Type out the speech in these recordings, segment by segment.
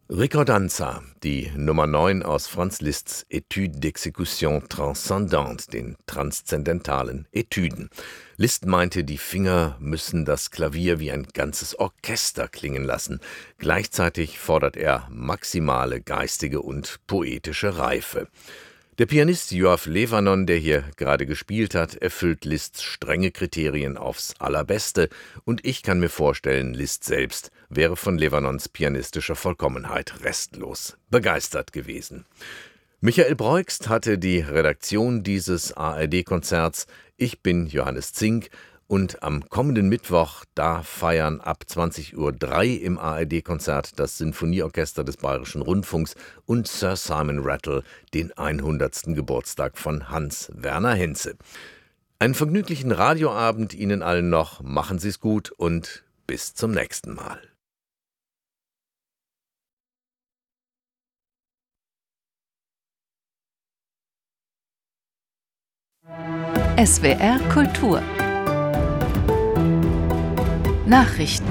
Ricordanza, die Nummer 9 aus Franz Liszt's Étude d'exécution transcendante, den transzendentalen Etüden. Liszt meinte, die Finger müssen das Klavier wie ein ganzes Orchester klingen lassen. Gleichzeitig fordert er maximale geistige und poetische Reife. Der Pianist Yoav Levanon, der hier gerade gespielt hat, erfüllt Liszt's strenge Kriterien aufs Allerbeste, und ich kann mir vorstellen, Liszt selbst wäre von Levanons pianistischer Vollkommenheit restlos begeistert gewesen. Michael Breugst hatte die Redaktion dieses ARD-Konzerts. Ich bin Johannes Zink. Und am kommenden Mittwoch, da feiern ab 20:03 Uhr im ARD-Konzert das Sinfonieorchester des Bayerischen Rundfunks und Sir Simon Rattle den 100. Geburtstag von Hans Werner Henze. Einen vergnüglichen Radioabend Ihnen allen noch, machen Sie's gut und bis zum nächsten Mal. SWR Kultur Nachrichten.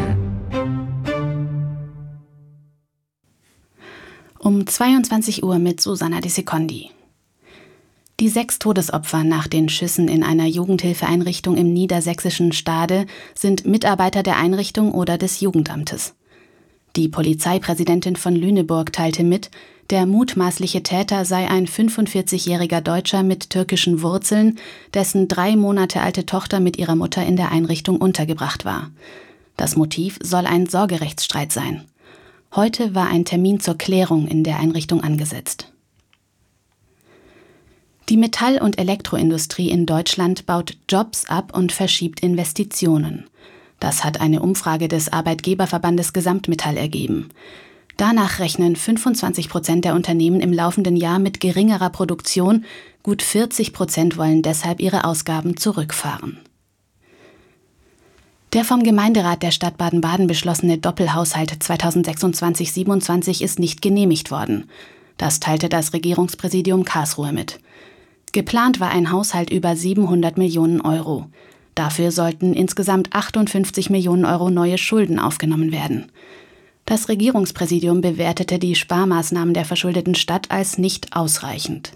Um 22 Uhr mit Susanna De Secondi. Die 6 Todesopfer nach den Schüssen in einer Jugendhilfeeinrichtung im niedersächsischen Stade sind Mitarbeiter der Einrichtung oder des Jugendamtes. Die Polizeipräsidentin von Lüneburg teilte mit, der mutmaßliche Täter sei ein 45-jähriger Deutscher mit türkischen Wurzeln, dessen 3 Monate alte Tochter mit ihrer Mutter in der Einrichtung untergebracht war. Das Motiv soll ein Sorgerechtsstreit sein. Heute war ein Termin zur Klärung in der Einrichtung angesetzt. Die Metall- und Elektroindustrie in Deutschland baut Jobs ab und verschiebt Investitionen. Das hat eine Umfrage des Arbeitgeberverbandes Gesamtmetall ergeben. Danach rechnen 25% der Unternehmen im laufenden Jahr mit geringerer Produktion, gut 40% wollen deshalb ihre Ausgaben zurückfahren. Der vom Gemeinderat der Stadt Baden-Baden beschlossene Doppelhaushalt 2026/27 ist nicht genehmigt worden. Das teilte das Regierungspräsidium Karlsruhe mit. Geplant war ein Haushalt über 700 Millionen Euro. Dafür sollten insgesamt 58 Millionen Euro neue Schulden aufgenommen werden. Das Regierungspräsidium bewertete die Sparmaßnahmen der verschuldeten Stadt als nicht ausreichend.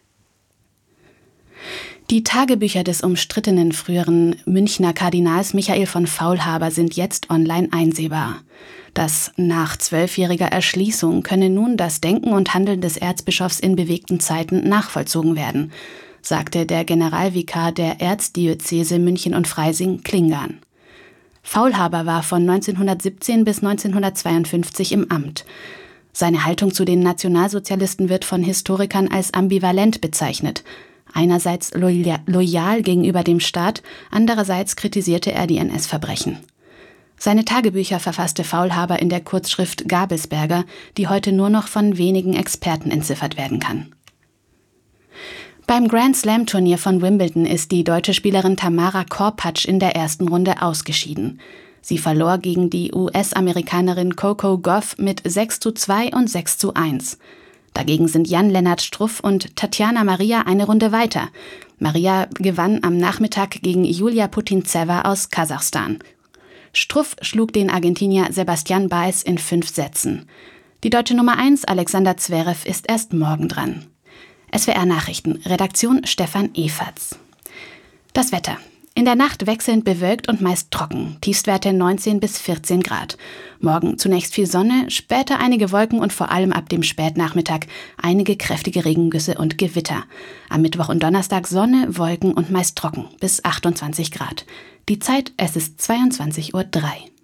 Die Tagebücher des umstrittenen früheren Münchner Kardinals Michael von Faulhaber sind jetzt online einsehbar. Das nach 12-jähriger Erschließung könne nun das Denken und Handeln des Erzbischofs in bewegten Zeiten nachvollzogen werden, sagte der Generalvikar der Erzdiözese München und Freising Klingan. Faulhaber war von 1917 bis 1952 im Amt. Seine Haltung zu den Nationalsozialisten wird von Historikern als ambivalent bezeichnet. Einerseits loyal gegenüber dem Staat, andererseits kritisierte er die NS-Verbrechen. Seine Tagebücher verfasste Faulhaber in der Kurzschrift Gabelsberger, die heute nur noch von wenigen Experten entziffert werden kann. Beim Grand-Slam-Turnier von Wimbledon ist die deutsche Spielerin Tamara Korpatsch in der ersten Runde ausgeschieden. Sie verlor gegen die US-Amerikanerin Coco Gauff mit 6:2 und 6:1. Dagegen sind Jan-Lennart Struff und Tatjana Maria eine Runde weiter. Maria gewann am Nachmittag gegen Julia Putintseva aus Kasachstan. Struff schlug den Argentinier Sebastian Baez in 5 Sätzen. Die deutsche Nummer 1, Alexander Zverev, ist erst morgen dran. SWR Nachrichten, Redaktion Stefan Eferts. Das Wetter. In der Nacht wechselnd bewölkt und meist trocken. Tiefstwerte 19 bis 14 Grad. Morgen zunächst viel Sonne, später einige Wolken und vor allem ab dem Spätnachmittag einige kräftige Regengüsse und Gewitter. Am Mittwoch und Donnerstag Sonne, Wolken und meist trocken bis 28 Grad. Die Zeit, es ist 22:03 Uhr.